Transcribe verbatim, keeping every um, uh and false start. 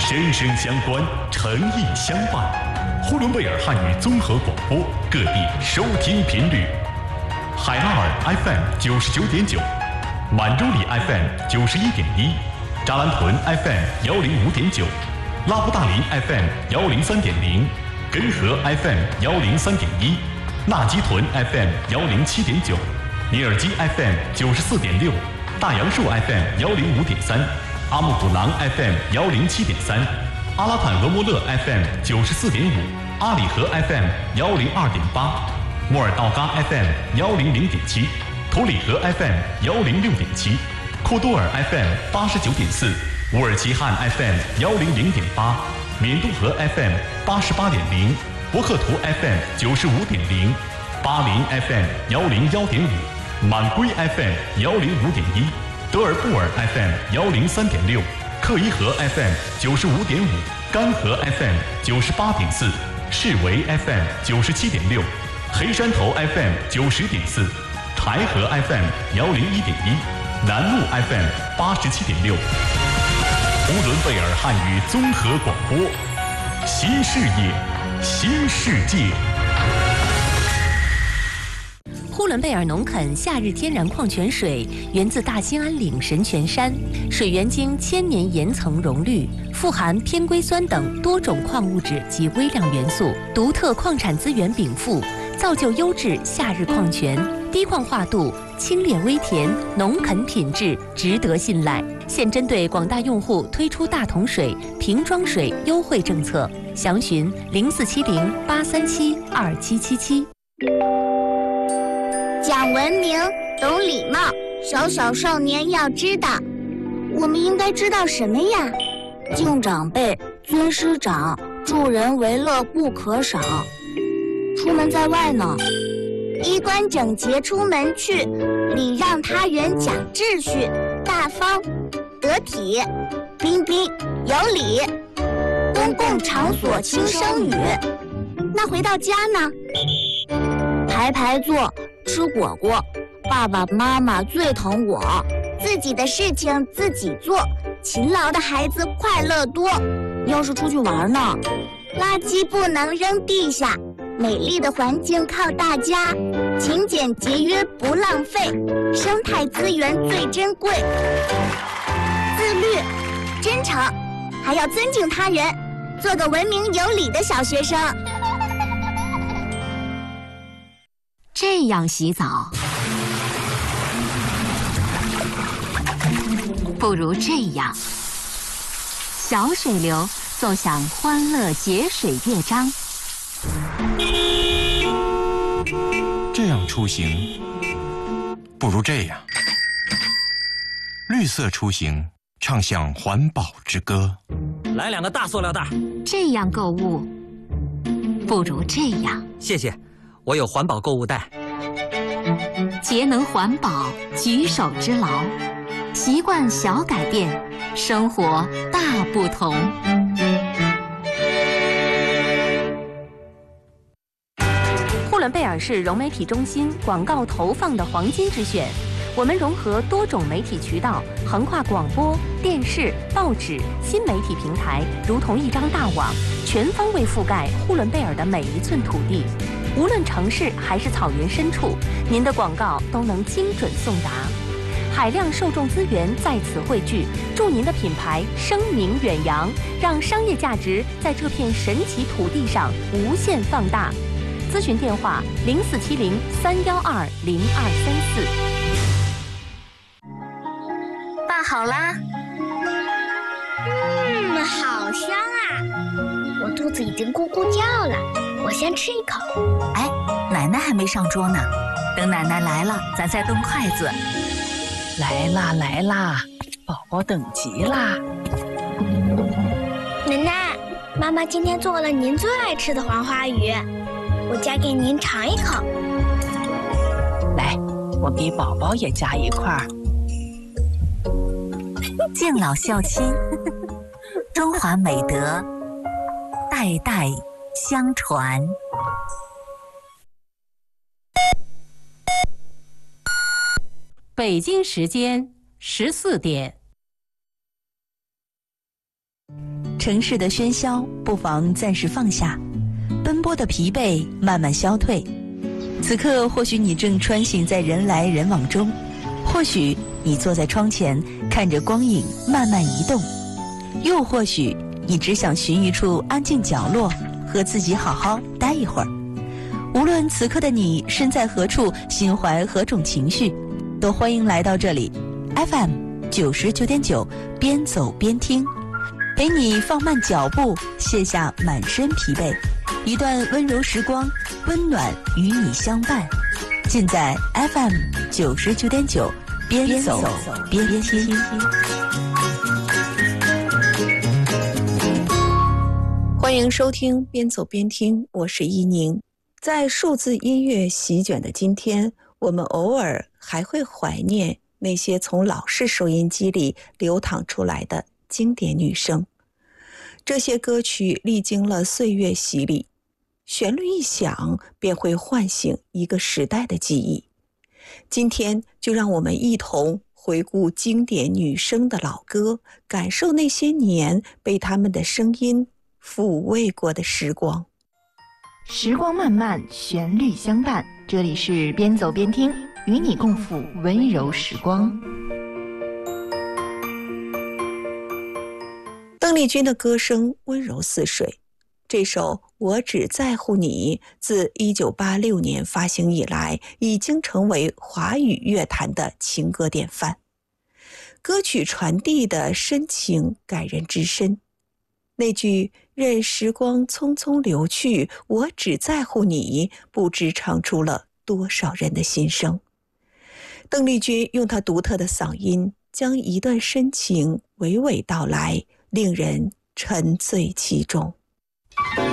声声相关，诚意相伴。呼伦贝尔汉语综合广播，各地收听频率：海拉尔 F M 九十九点九，满洲里 F M 九十一点一，扎兰屯 F M 幺零五点九，拉布大林 F M 幺零三点零，根河 F M 幺零三点一，纳基屯 F M 幺零七点九，尼尔基 F M 九十四点六，大杨树 F M 幺零五点三，阿木古囊 F M 幺零七点三，阿拉坦俄莫勒 F M 九十四点五，阿里河 F M 幺零二点八，莫尔道嘎 F M 幺零零点七，图里河 F M 幺零六点七，库多尔 F M 八十九点四，乌尔齐汉 F M 幺零零点八，缅都河 F M 八十八点零，博克图 F M 九十五点零，巴林 F M 幺零幺点五，满归 F M 幺零五点一，德尔布尔 F M 幺零三点六，克伊河 F M 九十五点五，甘河 F M 九十八点四，士维 F M 九十七点六，黑山头 F M 九十点四，柴河 F M 幺零一点一，南路 F M 八十七点六。呼伦贝尔汉语综合广播，新视野，新世界。 呼伦贝尔农垦夏日天然矿泉水源自大兴安岭神泉山，水源经千年岩层溶滤，富含偏硅酸等多种矿物质及微量元素，独特矿产资源禀赋，造就优质夏日矿泉，低矿化度，清冽微甜，农垦品质，值得信赖。现针对广大用户推出大桶水、瓶装水优惠政策，详询零四七零八三七二七七七。 讲文明，懂礼貌，小小少年要知道。我们应该知道什么呀？敬长辈，尊师长，助人为乐不可少。出门在外呢，衣冠整洁出门去，礼让他人讲秩序，大方得体，彬彬有礼。公共场所轻声语。那回到家呢？排排坐，吃果果，爸爸妈妈最疼我。自己的事情自己做，勤劳的孩子快乐多。要是出去玩呢，垃圾不能扔地下，美丽的环境靠大家，勤俭节约不浪费，生态资源最珍贵。自律、真诚，还要尊敬他人，做个文明有礼的小学生。 这样洗澡，不如这样。小水流奏响欢乐节水乐章。 这样出行，不如这样。绿色出行，唱响环保之歌。 来两个大塑料袋。 这样购物，不如这样。 谢谢，我有环保购物袋。 节能环保，举手之劳，习惯小改变，生活大不同。呼伦贝尔市融媒体中心广告投放的黄金之选。我们融合多种媒体渠道，横跨广播、电视、报纸、新媒体平台，如同一张大网，全方位覆盖呼伦贝尔的每一寸土地。无论城市还是草原深处，您的广告都能精准送达。海量受众资源在此汇聚，助您的品牌声名远扬，让商业价值在这片神奇土地上无限放大。咨询电话零四七零三幺二零二三四。 拌好啦。嗯，好香啊！我肚子已经咕咕叫了，我先吃一口。 哎，奶奶还没上桌呢，等奶奶来了，咱再动筷子。 来啦来啦，宝宝等急啦！ 奶奶，妈妈今天做了您最爱吃的黄花鱼，我夹给您尝一口。 来，我给宝宝也夹一块儿。 敬老孝亲，中华美德，代代相传。 北京时间十四点。 城市的喧嚣不妨暂时放下，奔波的疲惫慢慢消退。此刻或许你正穿行在人来人往中，或许你坐在窗前看着光影慢慢移动，又或许你只想寻一处安静角落，和自己好好待一会儿。无论此刻的你身在何处，心怀何种情绪，都欢迎来到这里 F M 九十九点九，边走边听，陪你放慢脚步，卸下满身疲惫，一段温柔时光，温暖与你相伴。尽在 F M 九十九点九，边走边听。 欢迎收听边走边听，我是依宁。在数字音乐席卷的今天，我们偶尔还会怀念那些从老式收音机里流淌出来的经典女声。这些歌曲历经了岁月洗礼，旋律一响便会唤醒一个时代的记忆。今天就让我们一同回顾经典女声的老歌，感受那些年被她们的声音抚慰过的时光。 时光漫漫，旋律相伴，这里是边走边听，与你共赴温柔时光。 邓丽君的歌声温柔似水，这首《我只在乎你》自一九八六年发行以来，已经成为华语乐坛的情歌典范。歌曲传递的深情感人至深，那句任时光匆匆流去，我只在乎你，不知唱出了多少人的心声。邓丽君用她独特的嗓音，将一段深情娓娓道来，令人沉醉其中。